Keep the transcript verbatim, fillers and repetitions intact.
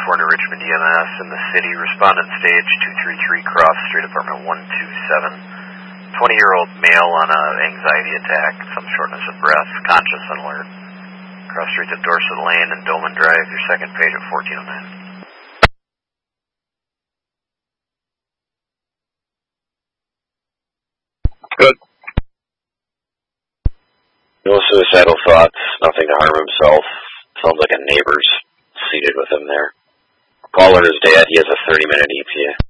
four to Richmond E M S in the city. Respondent stage two three three, Cross Street, apartment one two seven. twenty-year-old male on a anxiety attack, some shortness of breath, conscious and alert. Cross Street to Dorset Lane and Doman Drive, your second page at fourteen oh nine. Good. No suicidal thoughts, nothing to harm himself. Sounds like a neighbor's seated with him there. Caller is dead. He has a thirty minute E T A.